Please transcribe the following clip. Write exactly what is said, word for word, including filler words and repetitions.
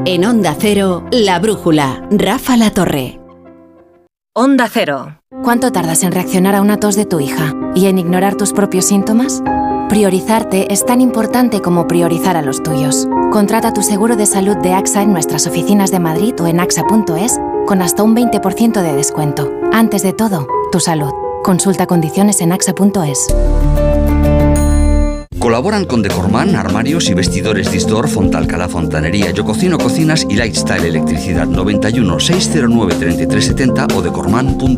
En Onda Cero, La Brújula, Rafa La Torre. Onda Cero. ¿Cuánto tardas en reaccionar a una tos de tu hija y en ignorar tus propios síntomas? Priorizarte es tan importante como priorizar a los tuyos. Contrata tu seguro de salud de AXA en nuestras oficinas de Madrid o en axa punto es con hasta un veinte por ciento de descuento. Antes de todo, tu salud. Consulta condiciones en axa punto es. Colaboran con Decorman, armarios y vestidores Distor, Fontalcala Fontanería, Yo Cocino Cocinas y Lifestyle Electricidad. Noventa y uno, seiscientos nueve, treinta y tres setenta o decorman punto es.